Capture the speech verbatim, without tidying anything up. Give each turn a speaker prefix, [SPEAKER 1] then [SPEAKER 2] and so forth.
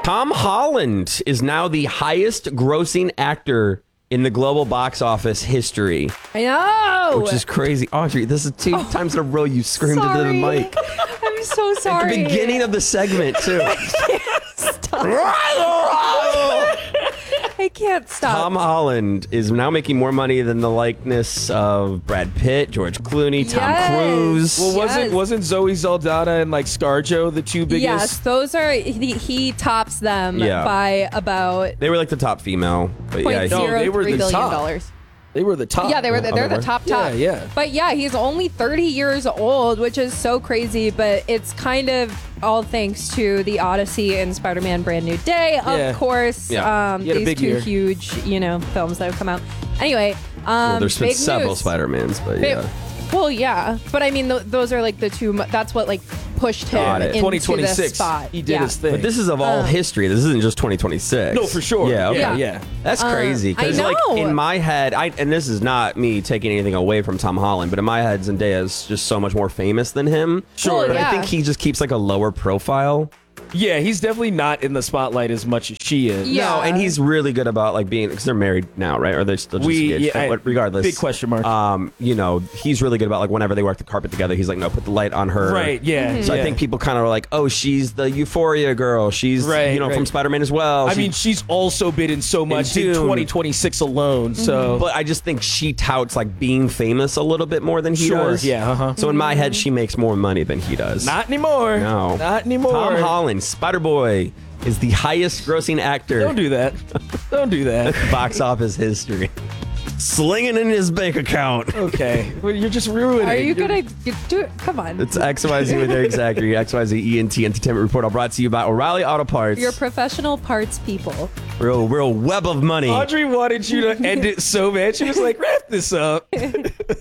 [SPEAKER 1] Tom Holland is now the highest grossing actor in the global box office history.
[SPEAKER 2] I know.
[SPEAKER 1] Which is crazy. Audrey, this is two oh, times in a row you screamed into the mic.
[SPEAKER 2] I'm so sorry.
[SPEAKER 1] At the beginning of the segment, too.
[SPEAKER 2] Stop. I can't stop.
[SPEAKER 1] Tom Holland is now making more money than the likeness of Brad Pitt, George Clooney, Tom
[SPEAKER 2] yes.
[SPEAKER 1] Cruise.
[SPEAKER 3] Well, wasn't
[SPEAKER 2] yes.
[SPEAKER 3] wasn't Zoe Saldana and like ScarJo the two biggest?
[SPEAKER 2] Yes, those are he, he tops them
[SPEAKER 1] Yeah.
[SPEAKER 2] by about.
[SPEAKER 1] They were like the top female. But yeah,
[SPEAKER 2] zero
[SPEAKER 3] No, they were
[SPEAKER 2] three
[SPEAKER 3] the
[SPEAKER 2] billion
[SPEAKER 3] top.
[SPEAKER 2] dollars.
[SPEAKER 3] They were the top.
[SPEAKER 2] Yeah, they were. The,
[SPEAKER 1] Oh,
[SPEAKER 2] they're
[SPEAKER 1] they
[SPEAKER 2] the
[SPEAKER 1] were?
[SPEAKER 2] top top.
[SPEAKER 3] Yeah, yeah.
[SPEAKER 2] But yeah, he's only thirty years old, which is so crazy. But it's kind of all thanks to the Odyssey and Spider-Man: Brand New Day, of
[SPEAKER 3] Yeah.
[SPEAKER 2] course.
[SPEAKER 1] Yeah.
[SPEAKER 2] Um,
[SPEAKER 3] He had a
[SPEAKER 2] these
[SPEAKER 3] big
[SPEAKER 2] two
[SPEAKER 3] year.
[SPEAKER 2] huge, you know, films that have come out. Anyway, um,
[SPEAKER 1] well, there's been
[SPEAKER 2] big
[SPEAKER 1] several
[SPEAKER 2] news.
[SPEAKER 1] Spider-Mans, but
[SPEAKER 2] Big-
[SPEAKER 1] yeah.
[SPEAKER 2] Well, yeah, but I mean, th- those are like the two. mo- That's what like pushed him
[SPEAKER 1] Got it.
[SPEAKER 2] into
[SPEAKER 3] twenty
[SPEAKER 2] this
[SPEAKER 3] twenty-six.
[SPEAKER 2] spot.
[SPEAKER 3] He did
[SPEAKER 2] yeah.
[SPEAKER 3] his thing.
[SPEAKER 1] But this is of all
[SPEAKER 2] Um,
[SPEAKER 1] history. This isn't just twenty twenty-six.
[SPEAKER 3] No, for sure.
[SPEAKER 1] Yeah, okay.
[SPEAKER 3] yeah,
[SPEAKER 2] Yeah.
[SPEAKER 3] yeah.
[SPEAKER 1] That's crazy.
[SPEAKER 2] I
[SPEAKER 1] Because, like,
[SPEAKER 2] know.
[SPEAKER 1] in my head, I and this is not me taking anything away from Tom Holland, but in my head, Zendaya is just so much more famous than him.
[SPEAKER 2] Sure.
[SPEAKER 1] But I
[SPEAKER 2] yeah.
[SPEAKER 1] think he just keeps, like, a lower profile.
[SPEAKER 3] Yeah, he's definitely not in the spotlight as much as she is.
[SPEAKER 2] Yeah.
[SPEAKER 1] No, and he's really good about, like, being, because they're married now, right? Or they're still just
[SPEAKER 3] We-
[SPEAKER 1] engaged.
[SPEAKER 3] yeah, I-
[SPEAKER 1] But regardless.
[SPEAKER 3] big question mark.
[SPEAKER 1] Um, you know, he's really good about, like, whenever they work the carpet together, he's like, no, put the light on her.
[SPEAKER 3] Right, yeah.
[SPEAKER 1] So
[SPEAKER 3] yeah.
[SPEAKER 1] I think people kind of are like, oh, she's the Euphoria girl. She's,
[SPEAKER 3] Right,
[SPEAKER 1] you know,
[SPEAKER 3] right.
[SPEAKER 1] from Spider-Man as well.
[SPEAKER 3] I
[SPEAKER 1] She-
[SPEAKER 3] mean, she's also been in so much in
[SPEAKER 1] Dune.
[SPEAKER 3] twenty twenty-six alone. So,
[SPEAKER 1] But I just think she touts like being famous a little bit more than he
[SPEAKER 3] Sure,
[SPEAKER 1] does.
[SPEAKER 3] yeah, uh-huh.
[SPEAKER 1] So in my head, she makes more money than he does.
[SPEAKER 3] not anymore.
[SPEAKER 1] no,
[SPEAKER 3] not anymore.
[SPEAKER 1] Tom Holland, Spider-Boy, is the highest-grossing actor
[SPEAKER 3] Don't do that. Don't do that.
[SPEAKER 1] box office history. Slinging in his bank account.
[SPEAKER 3] Okay, well, you're just ruining.
[SPEAKER 2] Are you
[SPEAKER 3] You're-
[SPEAKER 2] gonna you do it? Come on.
[SPEAKER 1] It's X Y Z with Eric Zachary. X Y Z E N T Entertainment Report. All brought to you by O'Reilly Auto Parts.
[SPEAKER 2] You're professional parts people.
[SPEAKER 1] real, real web of money.
[SPEAKER 3] Audrey wanted you to end it so bad. She was like, "Wrap this up."